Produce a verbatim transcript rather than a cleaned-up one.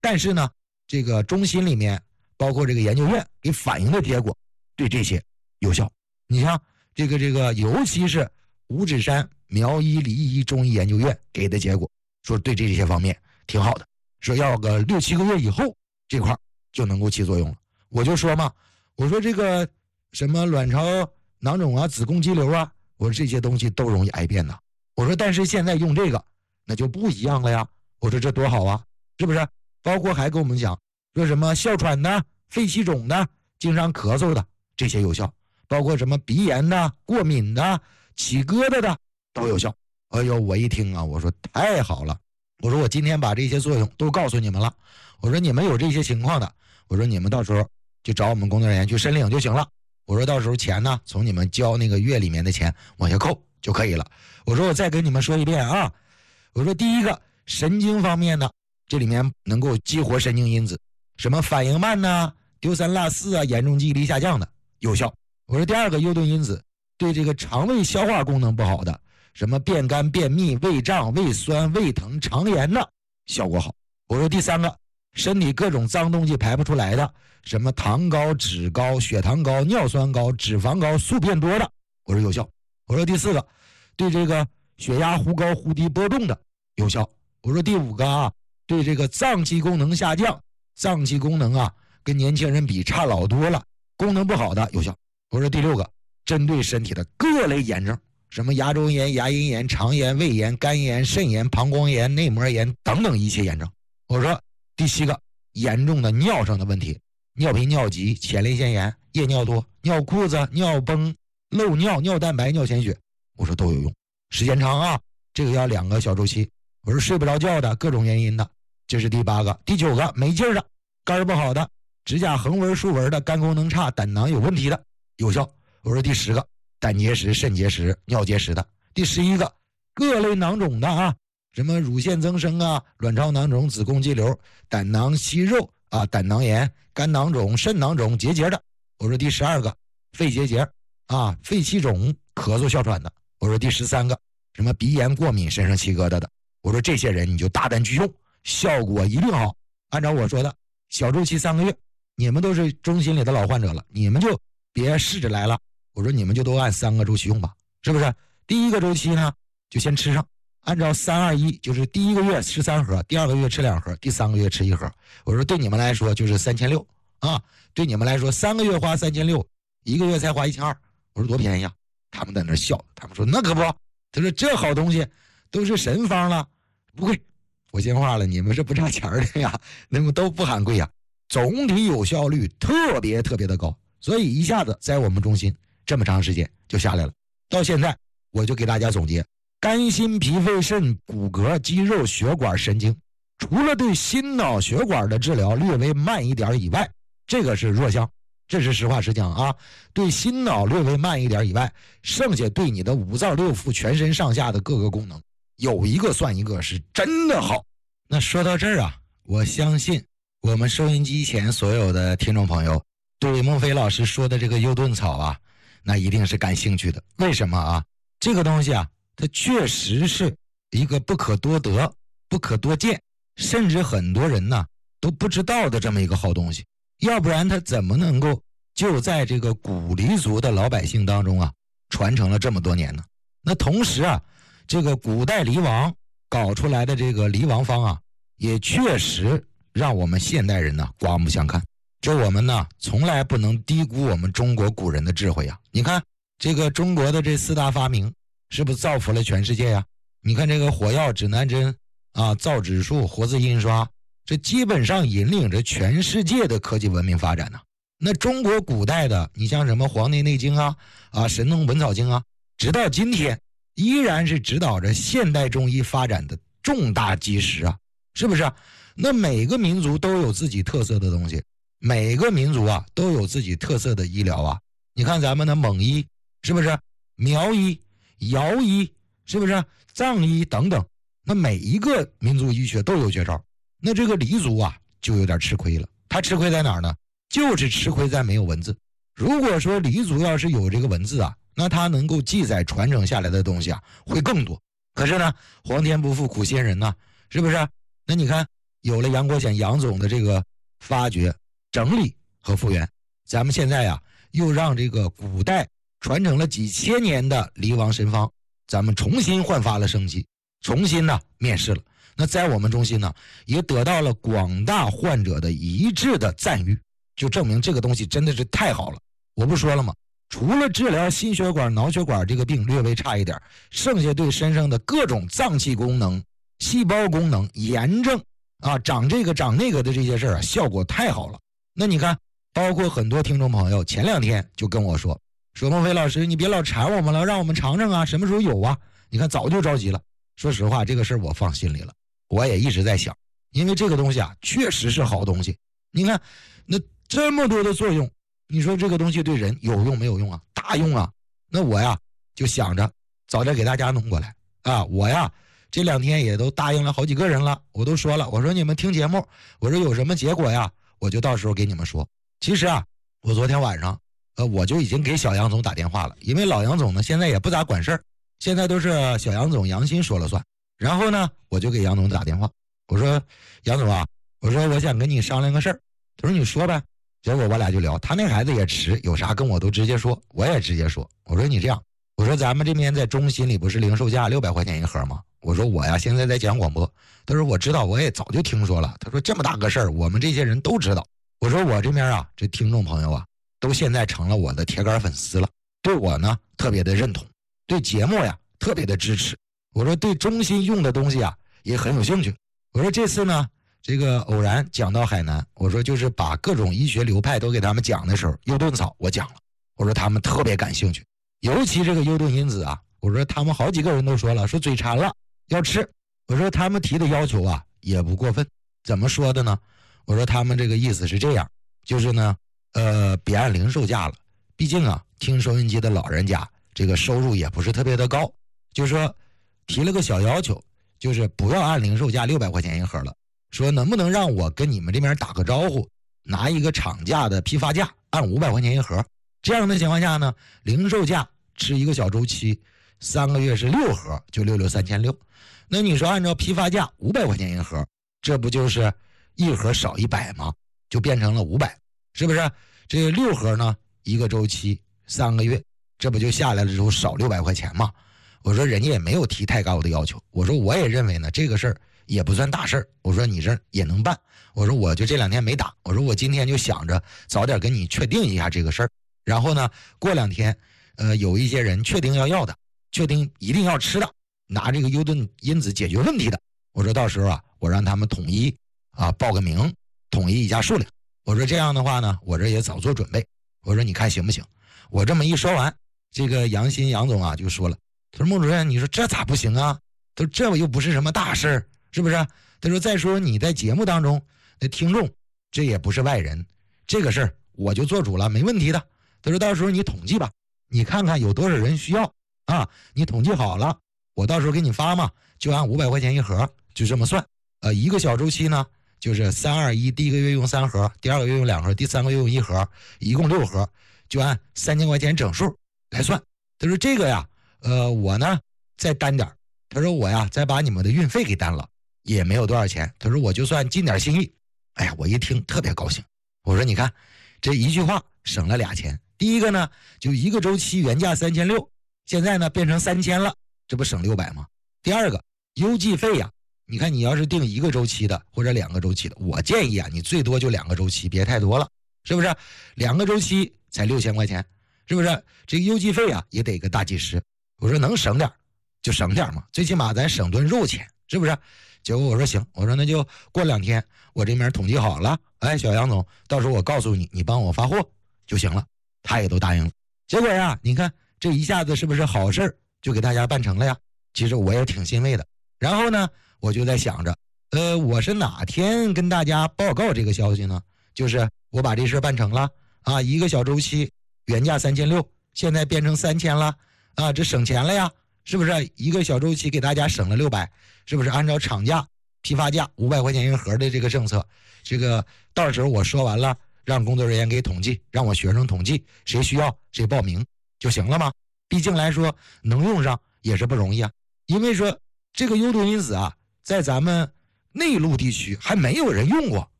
但是呢，这个中心里面包括这个研究院给反映的结果对这些有效。你像这个这个，尤其是五指山苗医理医中医研究院给的结果，说对这些方面挺好的，说要个六七个月以后这块就能够起作用了。我就说嘛，我说这个什么卵巢囊肿啊、子宫肌瘤啊，我说这些东西都容易癌变的。我说但是现在用这个那就不一样了呀。我说这多好啊，是不是？包括还跟我们讲说什么哮喘的、肺气肿的、经常咳嗽的这些有效，包括什么鼻炎的、过敏的、起疙瘩的都有效。哎呦，我一听啊，我说太好了。我说我今天把这些作用都告诉你们了。我说你们有这些情况的，我说你们到时候就找我们工作人员去申领就行了。我说到时候钱呢，从你们交那个月里面的钱往下扣就可以了。我说我再跟你们说一遍啊，我说第一个神经方面的，这里面能够激活神经因子，什么反应慢呐、丢三落四啊、严重记忆力下降的有效。我说第二个诱盾因子，对这个肠胃消化功能不好的，什么便干、便秘、胃胀、胃酸、胃疼、肠炎的效果好。我说第三个，身体各种脏东西排不出来的，什么糖高、脂高、血糖高、尿酸高、脂肪高、宿便多的，我说有效。我说第四个，对这个血压忽高忽低波动的有效。我说第五个啊，对这个脏器功能下降，脏器功能啊跟年轻人比差老多了，功能不好的有效。我说第六个，针对身体的各类炎症，什么牙周炎、牙龈炎、肠炎、胃炎、肝炎、肾炎、膀胱炎、内膜炎等等一切炎症。我说第七个，严重的尿上的问题，尿频尿急、前列腺炎、夜尿多、尿裤子、尿崩、漏尿、尿蛋白、尿潜血，我说都有用。时间长啊，这个要两个小周期。我说睡不着觉的，各种原因的，这是第八个。第九个，没劲儿的，肝不好的，指甲横纹竖纹的，肝功能差、胆囊有问题的有效。我说第十个，胆结石、肾结石、尿结石的。第十一个，各类囊肿的啊，什么乳腺增生啊、卵巢囊肿、子宫肌瘤、胆囊息肉啊、胆囊炎、肝囊肿、肾囊肿、结节的。我说第十二个，肺结节啊、肺气肿、咳嗽哮喘的。我说第十三个，什么鼻炎过敏、身上起疙瘩的。我说这些人你就大胆去用，效果一定好。按照我说的，小周期三个月，你们都是中心里的老患者了，你们就别试着来了。我说你们就都按三个周期用吧，是不是？第一个周期呢，就先吃上，按照三二一，就是第一个月吃三盒，第二个月吃两盒，第三个月吃一盒。我说对你们来说就是三千六啊，对你们来说三个月花三千六，一个月才花一千二。我说多便宜啊！他们在那笑，他们说那可不，他说这好东西都是神方了，不贵。我先话了，你们是不差钱的呀，那么都不喊贵呀。总体有效率特别特别的高，所以一下子在我们中心这么长时间就下来了。到现在我就给大家总结，肝心脾肺肾骨骼肌肉血管神经，除了对心脑血管的治疗略微慢一点以外，这个是弱项，这是实话实讲啊。对心脑略微慢一点以外，剩下对你的五脏六腑全身上下的各个功能有一个算一个，是真的好。那说到这儿啊，我相信我们收音机前所有的听众朋友对孟非老师说的这个优盾草啊，那一定是感兴趣的。为什么啊？这个东西啊，它确实是一个不可多得、不可多见，甚至很多人呢都不知道的这么一个好东西。要不然它怎么能够就在这个古黎族的老百姓当中啊传承了这么多年呢？那同时啊，这个古代黎王搞出来的这个黎王方啊，也确实让我们现代人呢刮目相看。这我们呢从来不能低估我们中国古人的智慧啊！你看这个中国的这四大发明是不是造福了全世界呀？你看这个火药、指南针啊、造纸术、活字印刷，这基本上引领着全世界的科技文明发展呢。那中国古代的，你像什么《黄帝内经》啊、啊《神农本草经》啊，直到今天依然是指导着现代中医发展的重大基石啊，是不是？那每个民族都有自己特色的东西，每个民族啊都有自己特色的医疗啊。你看咱们的蒙医，是不是？苗医、瑶医，是不是？藏医等等，那每一个民族医学都有绝招。那这个黎族啊就有点吃亏了，他吃亏在哪儿呢？就是吃亏在没有文字。如果说黎族要是有这个文字啊，那他能够记载传承下来的东西啊会更多。可是呢，皇天不负苦心人呐、啊，是不是？那你看有了杨国显杨总的这个发掘、整理和复原，咱们现在呀、啊、又让这个古代传承了几千年的离王神方，咱们重新焕发了生机，重新呢面世了。那在我们中心呢，也得到了广大患者的一致的赞誉，就证明这个东西真的是太好了。我不说了吗？除了治疗心血管、脑血管这个病略微差一点，剩下对身上的各种脏器功能、细胞功能、炎症啊，长这个长那个的这些事儿啊，效果太好了。那你看，包括很多听众朋友前两天就跟我说，说孟非老师，你别老缠我们了，让我们尝尝啊，什么时候有啊？你看早就着急了。说实话，这个事儿我放心里了，我也一直在想，因为这个东西啊，确实是好东西。你看，那这么多的作用，你说这个东西对人有用没有用啊？大用啊！那我呀就想着早点给大家弄过来啊！我呀这两天也都答应了好几个人了，我都说了，我说你们听节目，我说有什么结果呀，我就到时候给你们说。其实啊，我昨天晚上呃我就已经给小杨总打电话了，因为老杨总呢现在也不咋管事儿，现在都是小杨总杨鑫说了算。然后呢，我就给杨总打电话，我说杨总啊，我说我想跟你商量个事儿。他说你说呗。结果我俩就聊，他那孩子也迟，有啥跟我都直接说，我也直接说。我说你这样，我说咱们这边在中心里不是零售价六百块钱一盒吗？我说我呀现在在讲广播。他说我知道，我也早就听说了。他说这么大个事儿，我们这些人都知道。我说我这边啊，这听众朋友啊，都现在成了我的铁杆粉丝了，对我呢特别的认同，对节目呀特别的支持。我说对中心用的东西啊也很有兴趣。我说这次呢这个偶然讲到海南，我说就是把各种医学流派都给他们讲的时候，优盾草我讲了，我说他们特别感兴趣，尤其这个优盾因子啊，我说他们好几个人都说了，说嘴馋了要吃。我说他们提的要求啊也不过分，怎么说的呢？我说他们这个意思是这样，就是呢呃别按零售价了，毕竟啊听收音机的老人家这个收入也不是特别的高，就是说提了个小要求，就是不要按零售价六百块钱一盒了，说能不能让我跟你们这边打个招呼，拿一个厂价的批发价，按五百块钱一盒。这样的情况下呢，零售价吃一个小周期，三个月是六盒，就六六三千六。那你说按照批发价五百块钱一盒，这不就是一盒少一百吗？就变成了五百，是不是？这六盒呢，一个周期三个月，这不就下来了之后少六百块钱吗？我说人家也没有提太高的要求，我说我也认为呢，这个事儿也不算大事儿，我说你这也能办，我说我就这两天没打，我说我今天就想着早点跟你确定一下这个事儿，然后呢过两天呃有一些人确定要要的，确定一定要吃的，拿这个优盾因子解决问题的，我说到时候啊我让他们统一啊报个名，统一一下数量。我说这样的话呢，我这也早做准备，我说你看行不行？我这么一说完，这个杨鑫杨总啊就说了，他说孟主任，你说这咋不行啊？他说这又不是什么大事儿，是不是？他说再说你在节目当中那听众这也不是外人，这个事儿我就做主了，没问题的。他说到时候你统计吧，你看看有多少人需要啊，你统计好了我到时候给你发嘛，就按五百块钱一盒，就这么算。呃一个小周期呢就是三二一，第一个月用三盒，第二个月用两盒，第三个月用一盒，一共六盒，就按三千块钱整数来算。他说这个呀呃我呢再担点，他说我呀再把你们的运费给担了，也没有多少钱。他说我就算尽点心意。哎呀，我一听特别高兴。我说你看这一句话省了俩钱，第一个呢就一个周期原价三千六，现在呢变成三千了，这不省六百吗？第二个邮寄费呀，你看你要是订一个周期的或者两个周期的，我建议啊你最多就两个周期，别太多了，是不是？两个周期才六千块钱，是不是？这个邮寄费啊也得个大几十。我说能省点就省点嘛，最起码咱省顿肉钱，是不是？结果我说行，我说那就过两天我这边统计好了，哎，小杨总，到时候我告诉你，你帮我发货就行了。他也都答应了。结果呀，你看这一下子是不是好事就给大家办成了呀？其实我也挺欣慰的。然后呢，我就在想着，呃，我是哪天跟大家报告这个消息呢？就是我把这事办成了啊，一个小周期原价三千六，现在变成三千了啊，这省钱了呀。是不是一个小周期给大家省了六百？是不是按照厂价批发价五百块钱一盒的这个政策，这个到时候我说完了，让工作人员给统计，让我学生统计谁需要谁报名就行了吗？毕竟来说能用上也是不容易啊。因为说这个优盾因子啊，在咱们内陆地区还没有人用过，